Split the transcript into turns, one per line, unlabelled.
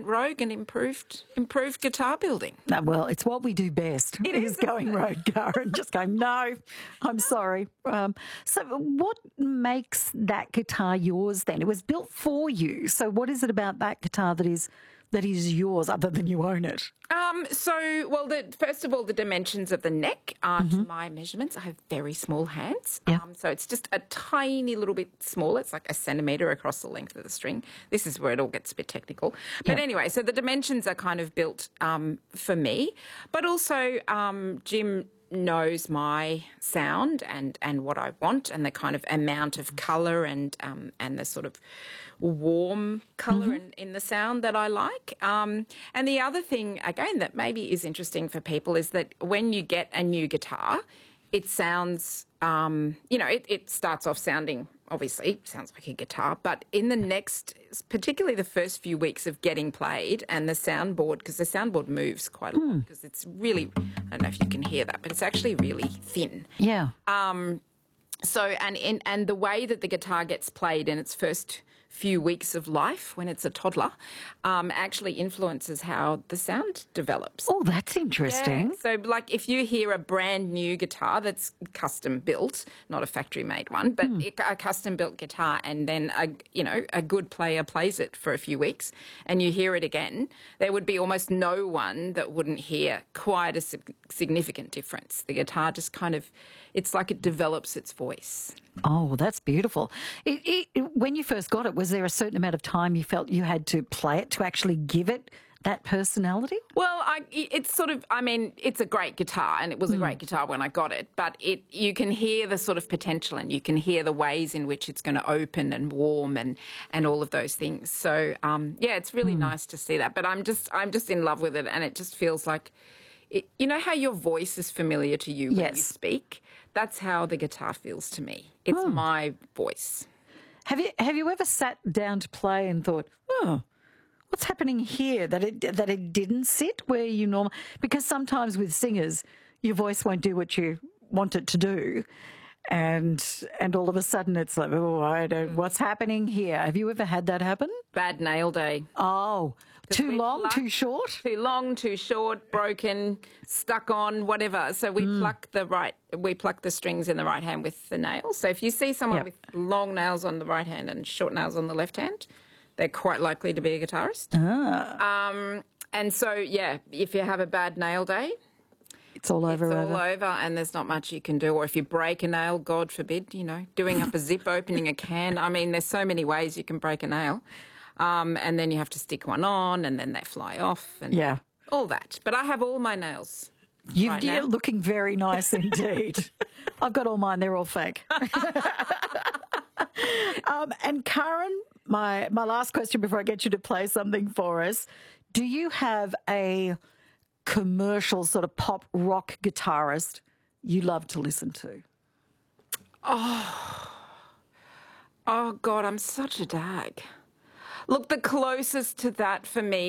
went rogue and improved guitar building.
Well, it's what we do best.
It
is
is,
going rogue, Karen. Just going, no, I'm sorry. So what makes that guitar yours then? It was built for you. So what is it about that guitar that is yours other than you own it?
First of all, the dimensions of the neck are to my measurements. I have very small hands.
Yeah.
So it's just a tiny little bit smaller. It's like a centimetre across the length of the string. This is where it all gets a bit technical. But anyway, so the dimensions are kind of built for me. But also Jim knows my sound and what I want and the kind of amount of colour and the sort of warm colour in the sound that I like. And the other thing, again, that maybe is interesting for people is that when you get a new guitar, it sounds, it starts off sounding, obviously, sounds like a guitar, but in the next, particularly the first few weeks of getting played and the soundboard, because the soundboard moves quite a lot, because it's really, I don't know if you can hear that, but it's actually really thin.
Yeah.
So, and the way that the guitar gets played in its first few weeks of life when it's a toddler actually influences how the sound develops.
Oh, that's interesting.
Yeah. So, like, if you hear a brand new guitar that's custom built, not a factory made one, but a custom built guitar, and then a good player plays it for a few weeks, and you hear it again, there would be almost no one that wouldn't hear quite a significant difference. The guitar just kind of, it's like it develops its voice.
Oh, well, that's beautiful. When you first got it, was there a certain amount of time you felt you had to play it to actually give it that personality?
Well, it's a great guitar, and it was a great guitar when I got it, but you can hear the sort of potential, and you can hear the ways in which it's going to open and warm and all of those things. So, it's really nice to see that. But I'm just in love with it, and it just feels like, you know how your voice is familiar to you when you speak? That's how the guitar feels to me. It's my voice.
Have you ever sat down to play and thought, oh, what's happening here that it didn't sit where you normally? Because sometimes with singers, your voice won't do what you want it to do, and all of a sudden it's like, what's happening here? Have you ever had that happen?
Bad nail day.
Oh, too long, too short?
Too long, too short, broken, stuck on, whatever. So we pluck the strings in the right hand with the nails. So if you see someone with long nails on the right hand and short nails on the left hand, they're quite likely to be a guitarist. And so, if you have a bad nail day,
it's all over.
It's all over, and there's not much you can do. Or if you break a nail, God forbid, doing up a zip, opening a can. I mean, there's so many ways you can break a nail. And then you have to stick one on, and then they fly off, and all that. But I have all my nails.
You're looking very nice indeed. I've got all mine; they're all fake. And Karen, my last question before I get you to play something for us: do you have a commercial sort of pop rock guitarist you love to listen to?
Oh God, I'm such a dag. Look, the closest to that for me